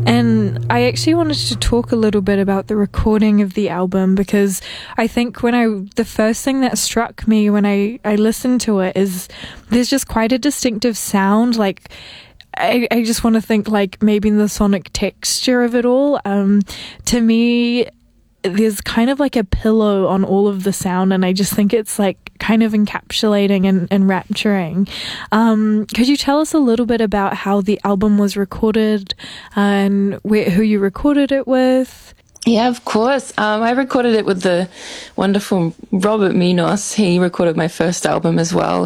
And I actually wanted to talk a little bit about the recording of the album, because I think the first thing that struck me when I listened to it is there's just quite a distinctive sound. Like, I just want to think like maybe the sonic texture of it all. To me, there's kind of like a pillow on all of the sound, and I just think it's like kind of encapsulating and enrapturing. Could you tell us a little bit about how the album was recorded and who you recorded it with? Yeah, of course. I recorded it with the wonderful Robert Minos. He recorded my first album as well.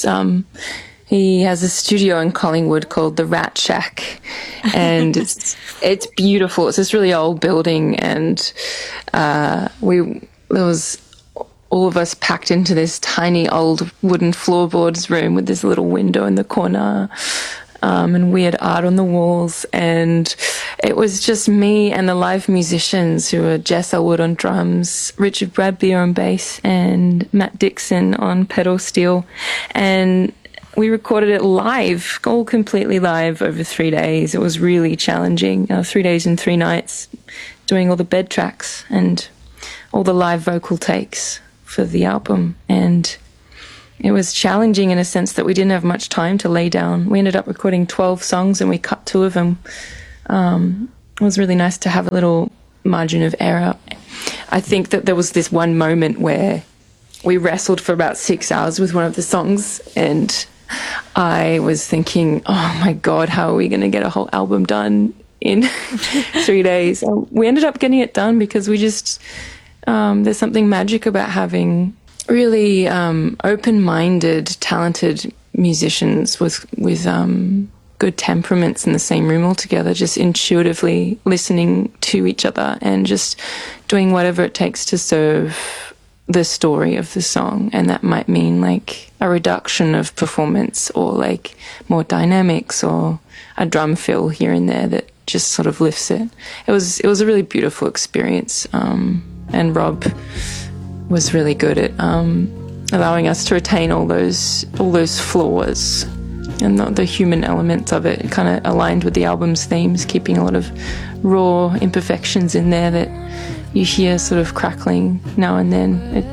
He has a studio in Collingwood called the Rat Shack, and it's beautiful. It's this really old building, and there was all of us packed into this tiny old wooden floorboards room with this little window in the corner, and weird art on the walls. And it was just me and the live musicians, who were Jess Elwood on drums, Richard Bradbeer on bass, and Matt Dixon on pedal steel. And we recorded it live, all completely live over 3 days. It was really challenging. 3 days and 3 nights doing all the bed tracks and all the live vocal takes for the album. And it was challenging in a sense that we didn't have much time to lay down. We ended up recording 12 songs and we cut 2 of them. It was really nice to have a little margin of error. I think that there was this one moment where we wrestled for about 6 hours with one of the songs, and I was thinking, oh my God, how are we going to get a whole album done in 3 days? We ended up getting it done because we just, there's something magic about having really open-minded, talented musicians with good temperaments in the same room all together, just intuitively listening to each other and just doing whatever it takes to serve the story of the song. And that might mean like a reduction of performance, or like more dynamics, or a drum fill here and there that just sort of lifts it. It was a really beautiful experience, and Rob was really good at allowing us to retain all those flaws and the human elements of it. It kind of aligned with the album's themes, keeping a lot of raw imperfections in there that you hear sort of crackling now and then.